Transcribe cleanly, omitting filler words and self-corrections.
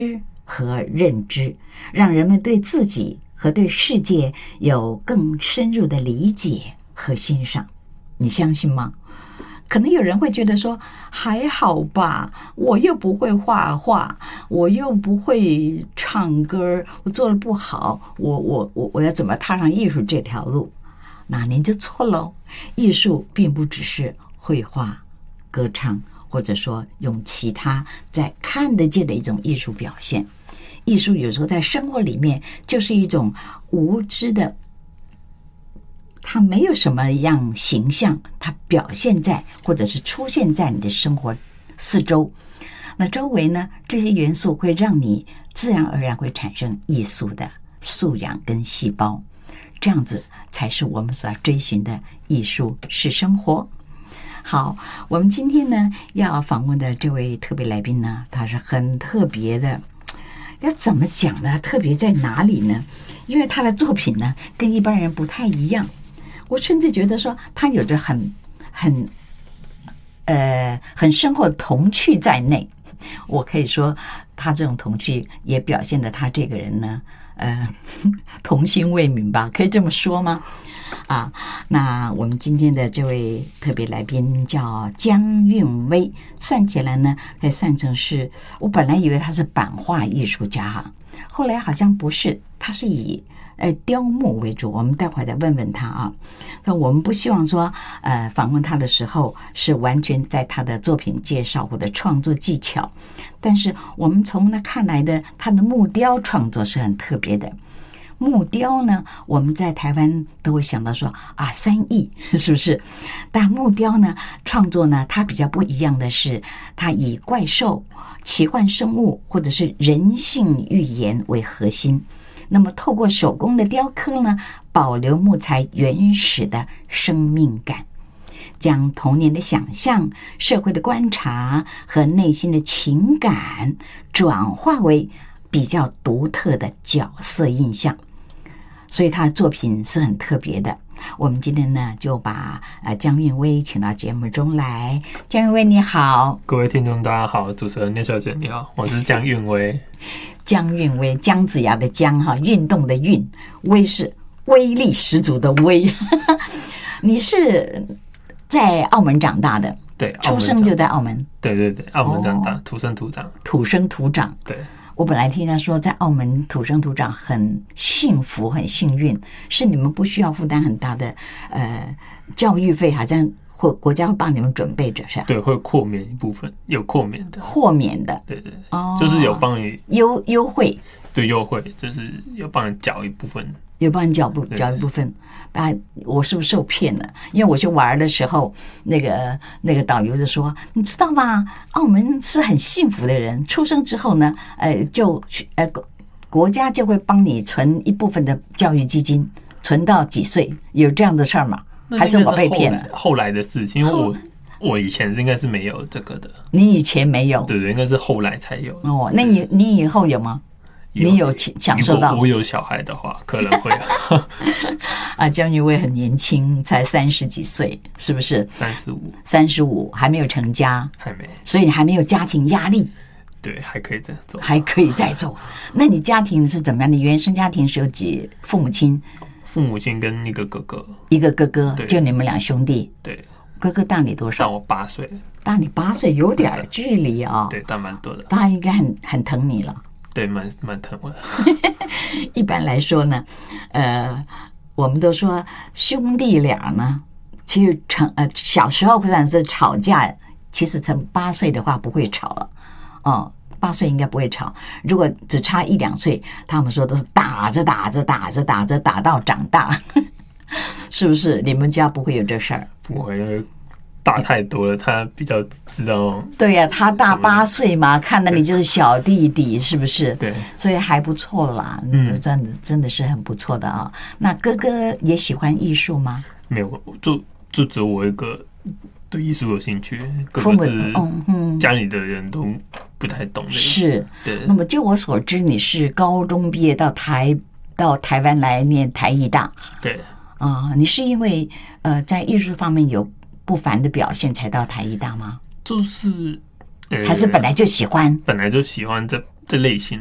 和认知，让人们对自己和对世界有更深入的理解和欣赏。你相信吗？可能有人会觉得说，还好吧，我又不会画画，我又不会唱歌，我做得不好，我要怎么踏上艺术这条路？那您就错喽。艺术并不只是绘画、歌唱，或者说用其他在看得见的一种艺术表现。艺术有时候在生活里面就是一种无知的，它没有什么样形象，它表现在或者是出现在你的生活四周。那周围呢，这些元素会让你自然而然会产生艺术的素养跟细胞，这样子才是我们所要追寻的艺术是生活。好，我们今天呢要访问的这位特别来宾呢，他是很特别的。要怎么讲呢？特别在哪里呢？因为他的作品呢跟一般人不太一样，我甚至觉得说他有着很深厚的童趣在内。我可以说他这种童趣也表现得他这个人呢童心未泯吧，可以这么说吗？那我们今天的这位特别来宾叫江韵薇，算起来呢可以算成是，我本来以为他是版画艺术家，后来好像不是，他是以雕木为主。我们待会儿再问问他啊。那我们不希望说访问他的时候是完全在他的作品介绍或者创作技巧，但是我们从那看来的他的木雕创作是很特别的。木雕呢，我们在台湾都会想到说三艺，是不是？但木雕呢，创作呢，它比较不一样的是，它以怪兽、奇幻生物或者是人性寓言为核心。那么透过手工的雕刻呢，保留木材原始的生命感，将童年的想象、社会的观察和内心的情感转化为比较独特的角色印象。所以他的作品是很特别的。我们今天呢就把江韵薇请到节目中来。江韵薇你好。 各位听众大家好，主持人聂小姐你好，我是江韵薇。 江韵薇，姜子牙的姜哈，运动的运，威是威力十足的威。你是在澳门长大的？ 对， 出生就在澳门。 对，澳门长大，土生土长。 土生土长。 对。 我本来听他说在澳门土生土长很幸福很幸运，是你们不需要负担很大的教育费，好像国家会帮你们准备着，是吧？ 对，会豁免一部分，有豁免的。 豁免的。 对，就是有帮你优惠。对， 优惠就是有帮你缴一部分。 有帮你缴一部分。我是不是受骗了？因为我去玩的时候，那个导游就说：“你知道吗？澳门是很幸福的人，出生之后呢，国家就会帮你存一部分的教育基金，存到几岁？有这样的事儿吗？还是我被骗了？ 后来的事情，因为我以前应该是没有这个的。 你以前没有？ 对，应该是后来才有。 哦，那你以后有吗？你有享受到？ 我有小孩的话，可能会江韵薇很年轻，才30几岁，是不是？35，还没有成家， 还没， 所以你还没有家庭压力。 对，还可以再走， 还可以再走。那你家庭是怎么样？你原生家庭是有几父母亲？ 父母亲跟一个哥哥， 就你们两兄弟。 对， 哥哥大你多少？ 大我8岁。 大你8岁，有点距离啊。 对，大蛮多的。 他应该很疼你了。 对，蛮疼我的。 一般来说呢，我们都说兄弟俩呢，其实小时候虽然是吵架，其实从8岁的话不会吵了。8岁应该不会吵。如果只差1、2岁，他们说都是打到长大，是不是？你们家不会有这事儿？ 不会。大太多了，他比较知道。 对呀，他大8岁嘛，看到你就是小弟弟，是不是？ 对， 所以还不错啦，真的是很不错的啊。那哥哥也喜欢艺术吗？ 没有，就只有我一个对艺术有兴趣，哥哥是家里的人都不太懂的。 是， 对。 那么就我所知，你是高中毕业到台湾来念台艺大。 对。 你是因为在艺术方面有不凡的表现才到台艺大吗？ 就是， 还是本来就喜欢？ 本来就喜欢， 这类型